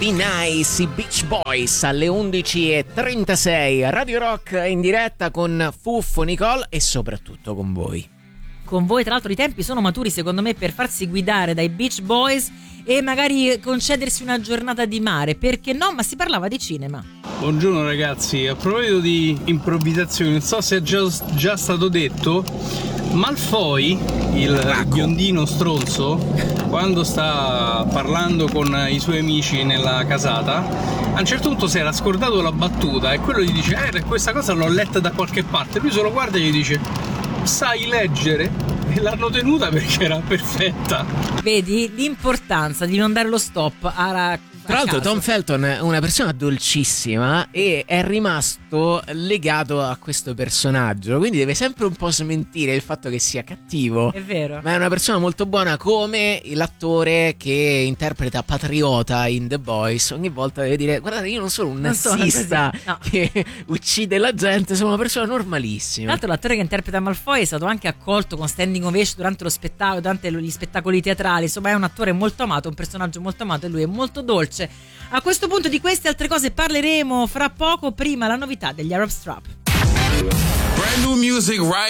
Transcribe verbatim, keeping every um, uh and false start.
Be Nice, i Beach Boys alle undici e trentasei. Radio Rock in diretta con Fuffo, Nicole e soprattutto con voi. Con voi, tra l'altro, i tempi sono maturi secondo me per farsi guidare dai Beach Boys e magari concedersi una giornata di mare, perché no? Ma si parlava di cinema. Buongiorno ragazzi, a proposito di improvvisazioni, non so se è già, già stato detto, Malfoy, il biondino stronzo, quando sta parlando con i suoi amici nella casata, a un certo punto si era scordato la battuta e quello gli dice eh, questa cosa l'ho letta da qualche parte. Lui se lo guarda e gli dice sai leggere? E l'hanno tenuta perché era perfetta. Vedi l'importanza di non dare lo stop a Tra l'altro Tom Felton è una persona dolcissima e è rimasto legato a questo personaggio, quindi deve sempre un po' smentire il fatto che sia cattivo. È vero. Ma è una persona molto buona, come l'attore che interpreta Patriota in The Boys. Ogni volta deve dire guardate, io non sono un Non sono nazista così, no. che uccide la gente, sono una persona normalissima. Tra l'altro l'attore che interpreta Malfoy è stato anche accolto con standing ovation durante lo spettacolo, durante gli spettacoli teatrali. Insomma è un attore molto amato, un personaggio molto amato e lui è molto dolce. A questo punto di queste altre cose parleremo fra poco. Prima la novità degli Arab Strap. Brand new music right